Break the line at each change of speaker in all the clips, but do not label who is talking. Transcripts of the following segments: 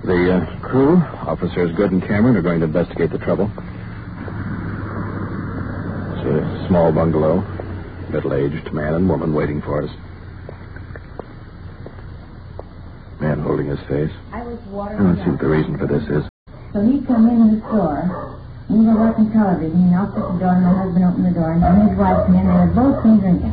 The crew, Officers Good and Cameron, are going to investigate the trouble. It's a small bungalow, middle-aged man and woman waiting for us. Man holding his face. Let's see what the reason for this is.
So he come in the store. He was watching television. He knocked at the door, and my husband opened the door, and his wife came in. They were both been drinking.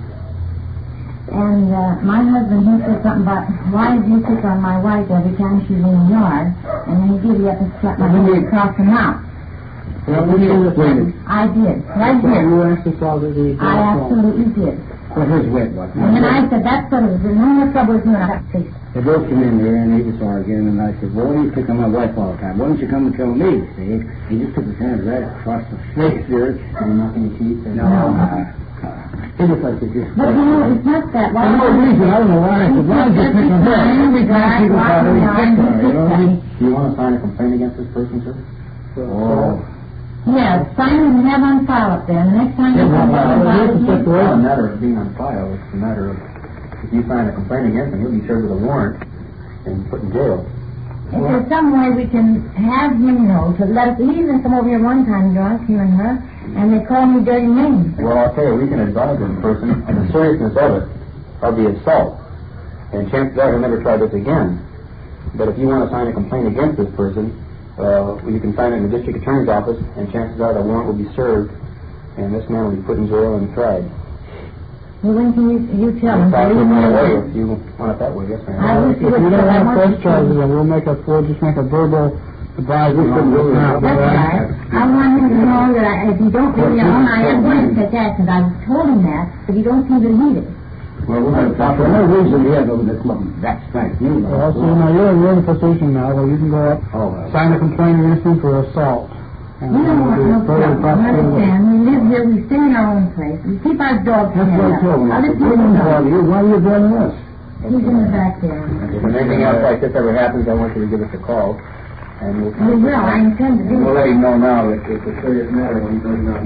And my husband, he said something about, why did you pick on my wife every time she's in the yard? And then he gave you up and slapped my hand across the mouth.
Well, when you explained it?
I did. Right here.
You actually saw that the...
I absolutely did.
Well, his wit, what?
And then I said, that's what it was. There's no more trouble with you and I.
They both came in there, and he was arguing, and I said, well, why do you pick on my wife all the time? Why don't you come and tell me, see? He just took his hand right across the face there, and knocking his teeth.
No.
He just like to just...
But you know, it's not that.
Why? No reason. I don't know why. I said, why did you pick on her? Every time she was out, he picked on her, you know?
Do you want to sign a complaint against this person, sir?
Oh.
Yes, sign it and have on file up there. The next time you come
It's
back,
not a matter of being on file. It's a matter of, if you sign a complaint against him, he'll be served with a warrant and put in jail.
if there's some way we can have him know to let us, he even come over here one time drunk, him and her, and they call me dirty names.
Well, I'll tell you, we can advise this person of the seriousness of the assault. And chances are he'll never try this again. But if you want to sign a complaint against this person, you can sign it in the district attorney's office, and chances are the warrant will be served, and this man will be put in jail and tried.
Well, when can you tell him?
If you want it that way, yes, ma'am.
If you don't want to press charges, then we'll just make a verbal advisory.
That's right. I want him to know that if you don't leave me alone, I am going to take action. I've told him that, but you don't seem to heed it.
Well, we're going to talk. There's no reason we have over this one. That's thanks you. Well, so now you're in a position now where you can go up, sign a complaint against him for assault.
We don't want no trouble. Understand? We live here. We stay in our own place. We keep our dogs
together. That's what I told me.
Other people know.
Why are you doing this?
He's in the back there.
If anything else like this ever happens, I want you to give us a call. And
we will. I intend to do it.
We'll let him know now that it's a serious matter when he goes down.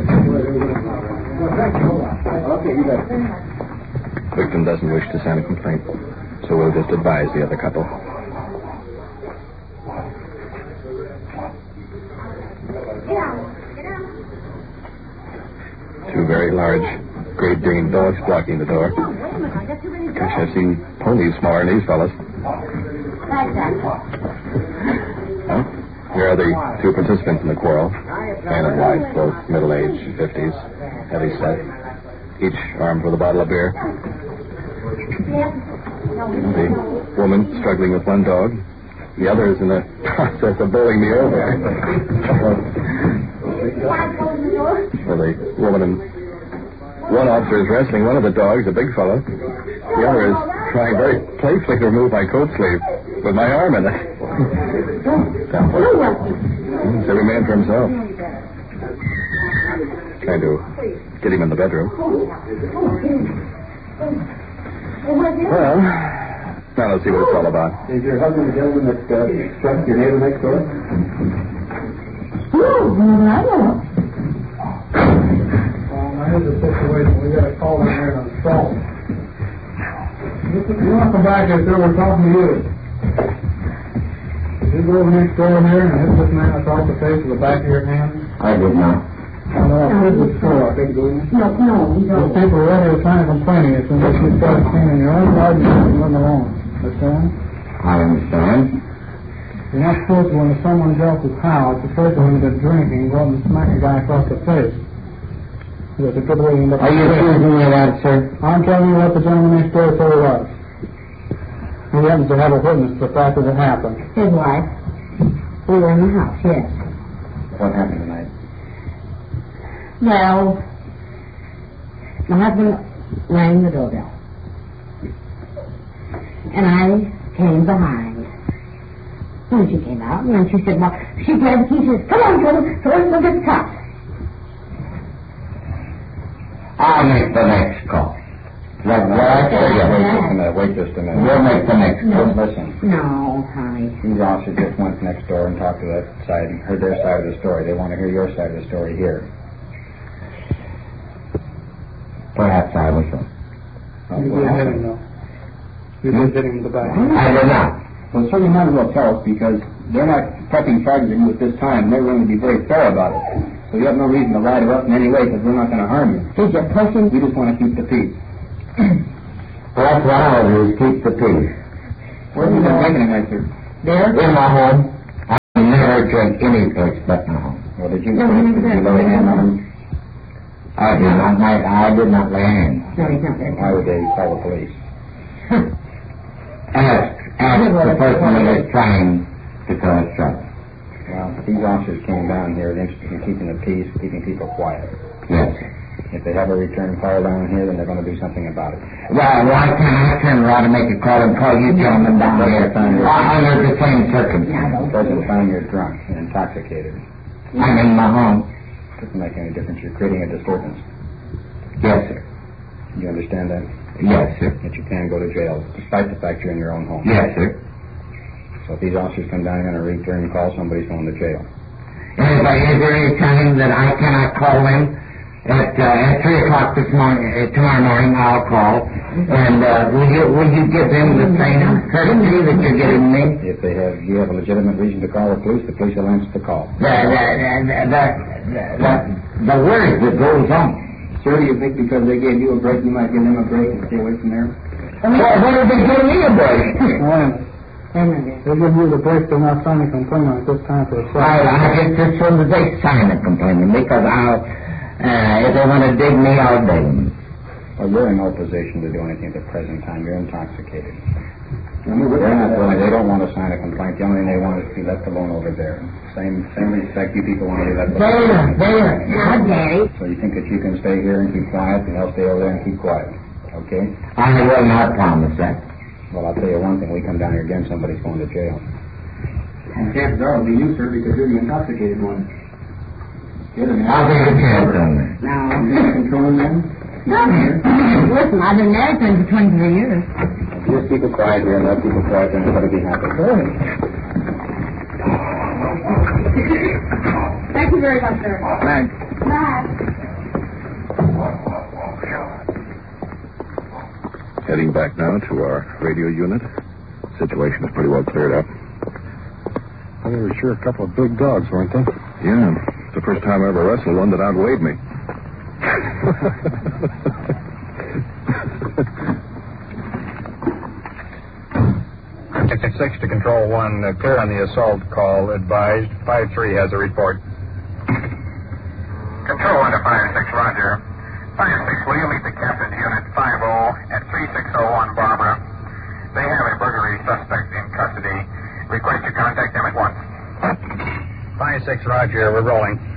Okay, you bet.
Victim doesn't wish to sign a complaint, so we'll just advise the other couple. Two very large Great Dane dogs blocking the door. Gosh, I've seen ponies smaller than these fellas. Well, here are the two participants in the quarrel. Man and wife, both middle-aged, 50s, heavy set, each armed with a bottle of beer. The woman struggling with one dog. The other is in the process of bowling me over. Well, the woman and one officer is wrestling one of the dogs, a big fellow. The other is trying very playfully to remove my coat sleeve with my arm in it. It's every man for himself. Trying to get him in the bedroom. Well, now let's see what it's all about.
Is your husband the gentleman that struck your neighbor next door?
Here's the situation. We got a call in here on the phone. You want to come back here, sir? We're talking to you. Did you go over next door here and hit this man across the face with the back of your hand?
I did not.
I know I heard this before, I think, didn't you?
No, we don't.
Those people are ready to sign a complaint against you unless you start cleaning your own arguments and leave alone. Understand?
I understand.
You're not supposed to, when someone's else's house, especially when they're drinking, go up and smack a guy across the face. That's a good way to end up.
Are you accusing me of that, sir?
I'm telling you what the gentleman next door said it was. He happens to have a witness to the fact that it happened.
His wife. We were in the house, yes.
What happened tonight?
Well, my husband rang the doorbell. And I came behind. And she came out, and then she said, well, she grabbed the key, she says, come on, children, so let's go get the cops.
I'll make the next call. Wait just a minute. We'll make the next call. Listen.
No, honey.
These officers just went next door and talked to that side and heard their side of the story. They want to hear your side of the story here. Perhaps I was wrong.
You did hit him, though. You did hit him in the back.
I did not. Well, certainly might as well tell us, because they're not pressing charges at you at this time, and they're going to be very fair about it. So you have no reason to lie to us in any way, because we're not going to harm you.
Did you push him?
We just want to keep the peace.
Well, that's what I always keep the peace.
Where have you been drinking tonight, sir?
There?
In my home. I never drink any place but my home.
Well, did you
No,
did
he
you
never
lay a hand on them?
I did not lay hands.
No, he's not there.
Why would they call the police?
Ask the person that is trying to cause trouble.
Well, these officers came down here interested in keeping the peace, keeping people quiet.
Yes.
If they have a return call down here, then they're going to do something about it.
Well, why can't I turn around and make a call and call you gentlemen down here? Under the same circumstances.
Because of the time you're drunk and intoxicated.
I'm in my home.
Doesn't make any difference. You're creating a disturbance.
Yes, sir.
You understand that?
Yes, sir.
That you can go to jail, despite the fact you're in your own home.
Yes, sir.
So if these officers come down here on a return call, somebody's going to jail.
Is there any time that I cannot call them? At 3 o'clock tomorrow morning, I'll call. And will you give them the same courtesy that you're giving me?
If you have a legitimate reason to call the police will answer the call.
The word that goes on.
Sir, do you think because they gave you a break, you might give them a break and stay away from there?
Well, what if they give me a break?
They give you the break, they're not signing a complaint at this time for a
I guess as soon as they sign a complaint, because if they want to dig me, I'll dig them.
Well, you're in no position to do anything at the present time. You're intoxicated. They don't want to sign a complaint. The only thing they want is to be left alone over there. Same respect you people want to be left alone.
There. Now, Daddy.
So you think that you can stay here and keep quiet, and they'll stay over there and keep quiet. Okay?
I will not promise that.
Well, I'll tell you one thing. We come down here again, somebody's going to jail.
And
chances are it'll be you, sir, because you're the intoxicated one.
I'll take a chance on that.
Now.
You're controlling them?
Listen, I've been married for 23 years.
Just keep it quiet here and let people quiet and everybody be happy.
Thank you very much, sir.
Thanks.
Bye.
Heading back now to our radio unit. Situation is pretty well cleared up.
Well, they were sure a couple of big dogs, weren't they?
Yeah. It's the first time I ever wrestled one that outweighed me.
It's 6 to Control 1. Clear on the assault call. Advised. 5-3 has a report.
Control 1 to 5-6, roger. 5-6, will you meet the captain's unit 5-0 at 3601 Barbara? They have a burglary suspect in custody. Request you contact them at once.
5-6, roger. We're rolling.